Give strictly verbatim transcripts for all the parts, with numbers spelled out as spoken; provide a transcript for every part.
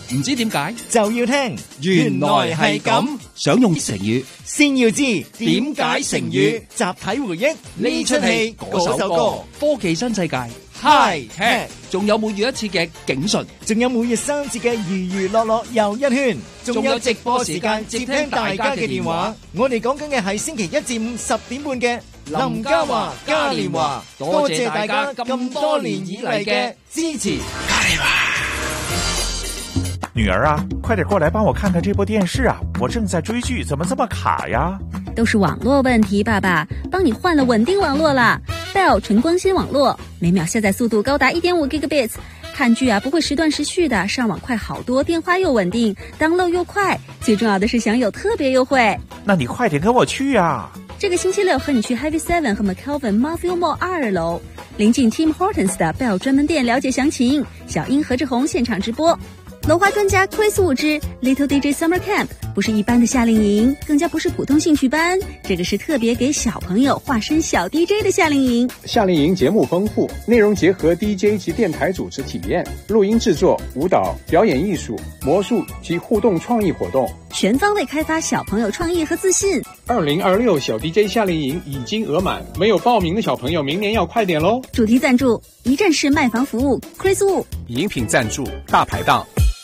唔知點解就要聽， 原來係咁。想用成語， 先要知點解成語。 集體回憶呢出戲嗰首歌， 科技新世界 High Tech， 仲有每月一次嘅警訊， 仲有每月三節嘅娛娛樂樂又一圈，仲有直播時間接聽大家嘅電話。我哋講緊嘅係星期一至五十點半嘅林嘉華嘉年華，多謝大家咁多年以嚟嘅支持。嘉年華。 女兒啊，快點過來幫我看看這部電視啊！我正在追劇，怎麼這麼卡呀？ 都是網絡問題，爸爸，幫你換了穩定網絡啦 Bell 純光纖網絡，每秒下載速度高達 一點五 gigabits， 看劇啊不會時斷時續的，上網快好多，電話又穩定 ，download 又快，最重要的是享有特別優惠。 那你快點跟我去啊！ 這個星期六和你去 Highway Seven 和 McKelvin Matthew Mall 二樓，臨近 Tim Hortons 的 Bell 專門店，了解詳情。小英何志宏現場直播。龍華專家 Chris Wu 之 Little D J Summer Camp 不是一般的夏令營，更加不是普通興趣班，這個是特別給小朋友化身小 D J 的夏令營。 夏令營節目豐富，內容結合 D J 及電台主持體驗、錄音製作、舞蹈、表演藝術、魔術及互動創意活動， 全方位開發小朋友創意和自信。 二零二六小 D J 夏令營已經額滿，沒有報名的小朋友明年要快點咯。 主題贊助一站式賣房服務 Chris Wu， 飲品贊助大排檔。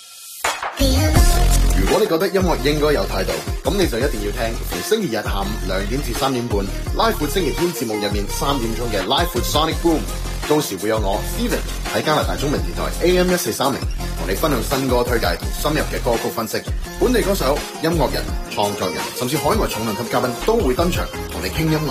如果你覺得音樂應該有態度，咁你就一定要聽逢星期日下午兩點至三點半拉闊星期天節目入面三點鐘嘅 Live with Sonic Boom， 到時會有我 Steven 喺加拿大中文電台 A M 一四三零同你分享新歌推介同深入嘅歌曲分析，本地歌手、音樂人、創作人甚至海外重量級嘉賓都會登場同你傾音樂。